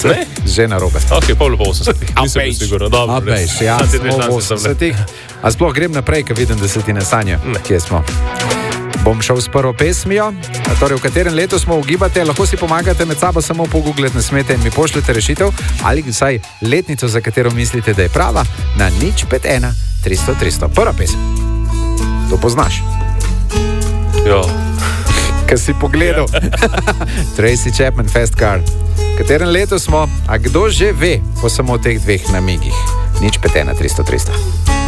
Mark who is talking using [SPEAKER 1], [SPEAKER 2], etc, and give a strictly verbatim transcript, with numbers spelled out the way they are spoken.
[SPEAKER 1] Ne?
[SPEAKER 2] Že na robe.
[SPEAKER 1] Ok, pol po osemdesetih. Nisem bil sigurno. Dobro.
[SPEAKER 2] A bejš, ja, smo v osemdesetih. A sploh grem naprej, ker vidim, da se ti ne sanja. Kje smo? Bom šel s prvo pesmijo, torej v katerem letu smo ugibate, lahko si pomagate med sabo samo pogooglati, ne smete in mi pošljete rešitev ali vsaj letnico, za katero mislite, da je prava, na nič pet ena tristo tristo. Prva pesem. To poznaš.
[SPEAKER 1] Jo.
[SPEAKER 2] Kaj si pogledal? Tracy Chapman, Fast Car. V katerem letu smo, a kdo že ve po samo teh dveh namigih? Nič pet ena tristo tristo.